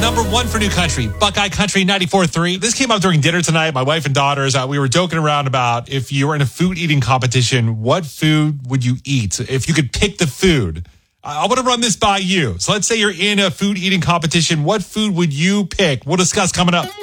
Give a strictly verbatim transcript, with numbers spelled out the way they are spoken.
Number one for New Country, Buckeye Country ninety-four point three. This came up during dinner tonight. My wife and daughters, uh, we were joking around about if you were in a food eating competition, what food would you eat? If you could pick the food. I, I want to run this by you. So let's say you're in a food eating competition. What food would you pick? We'll discuss coming up.